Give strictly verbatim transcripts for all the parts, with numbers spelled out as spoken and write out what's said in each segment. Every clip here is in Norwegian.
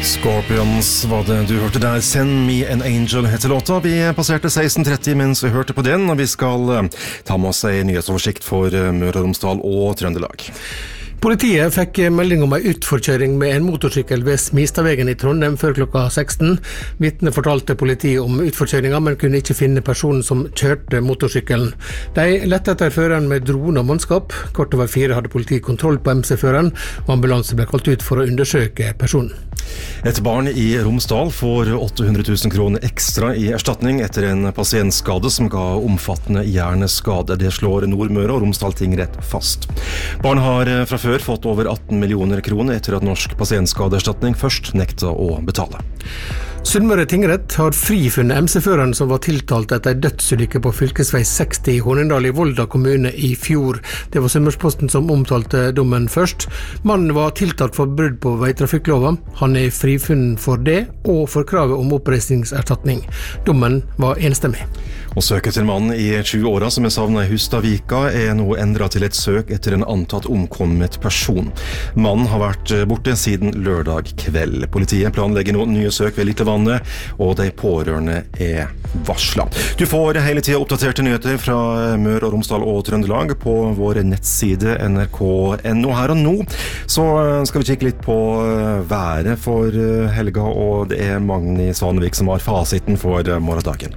Scorpions var det du hørte der. Send me an angel heter låta. Vi passerte seksten tretti mens vi hørte på den, og vi skal ta med oss en nyhetsoversikt for Møre og Romsdal og Trøndelag. Politiet fikk melding om en utforkjøring med en motorsykkel ved Smistadvegen i Trondheim før klokka seksten. Vitne fortalte politiet om utforkjøringen, men kunne ikke finne personen som kjørte motorsykkelen. De lette etter føreren med drone og mannskap. Kort over fire hadde politiet kontroll på M C-føreren, og ambulanse ble kalt ut for å undersøke personen. Et barn i Romsdal får åtte hundre tusen kroner ekstra i erstatning etter en pasientskade som ga omfattende hjerneskade. Det slår Nordmøre og Romsdal tingrett fast. Barn har fra før fått over atten millioner kroner etter at Norsk pasientskadeerstatning først nekta å betale. Sunnmøre tingrett har frifunnet M C-føreren som var tiltalt etter dødsulykke på fylkesvei seksti i Hornindal i Volda kommune i fjor. Det var Sunnmørsposten som omtalte dommen først. Mannen var tiltalt for brudd på veitrafikklova. Han er frifunnet for det og for kravet om oppreisningserstatning. Dommen var enstemmig. Og søket til mannen i tjue åra som er savnet i Hustadvika er nå endret til et søk etter en antatt omkommet person. Mannen har vært borte siden lørdag kveld. Politiet planlegger nå nye søk ved Litlevannet, og de pårørende er varslet. Du får hele tiden oppdaterte nyheter fra Møre og Romsdal og Trøndelag på våre nettside N R K punktum N O. Her og nå så skal vi kikke litt på været for helga, og det er Magni Svanevik som har fasiten for morgendagen.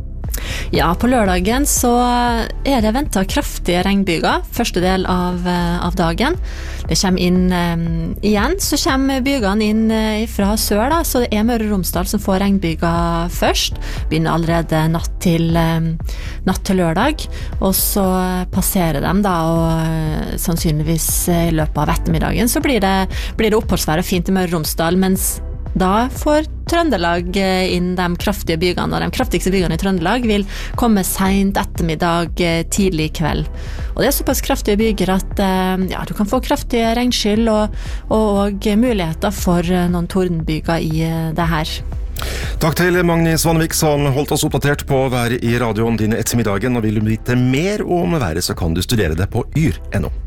Ja, på lørdagen så er det ventet kraftige regnbyger første del av, av dagen. Det kommer inn um, igjen, så kommer bygene inn uh, fra sør da, så det er Møre og Romsdal som får regnbyger først. Begynner allerede natt til, um, natt til lørdag, og så passerer de da, og uh, sannsynligvis i løpet av ettermiddagen så blir det, blir det oppholdsvær og fint i Møre og Romsdal, mens da får Trøndelag inn de kraftige bygene, og de kraftigste bygene i Trøndelag vil komme sent ettermiddag, tidlig kveld. Og det er såpass kraftige byger at ja, du kan få kraftige regnskyll og, og muligheter for noen tordenbyger i det her. Takk til Magni Svanevik som holdt oss oppdatert på været i radioen din ettermiddagen, og vil du vite mer om været så kan du studere det på yr punktum no.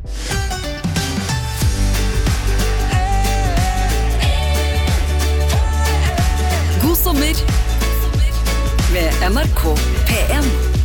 God sommer med N R K P en.